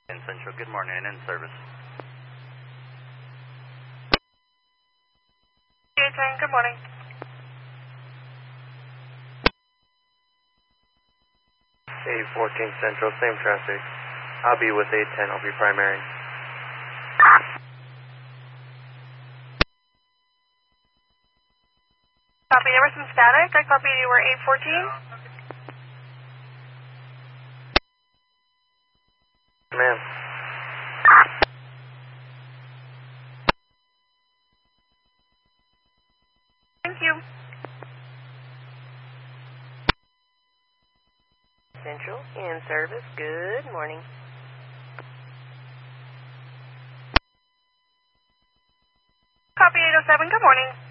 In Central, good morning, and in service. 810, good morning. A14 Central, same traffic. I'll be with 810, I'll be primary. Copy, there was some static. I copied you were 814. Ma'am. Thank you. Central, in service, good morning. Copy 807, good morning.